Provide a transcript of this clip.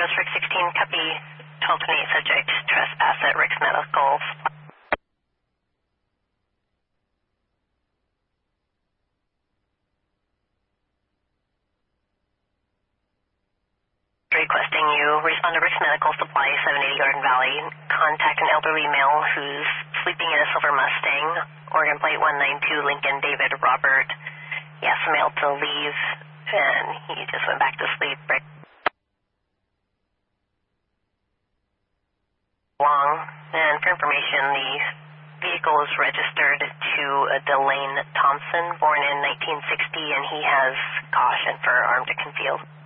Rose Rick 16, copy 1228 subject, trespass at Rick's Medical. Requesting you respond to Rick's Medical Supply, 780 Garden Valley. Contact an elderly male who's sleeping in a silver Mustang, Oregon plate 192, Lincoln David Robert. He asked the male to leave, and he just went back to sleep. Rick. Long, and for information, the vehicle is registered to Delane Thompson, born in 1960, and he has caution for armed to concealed.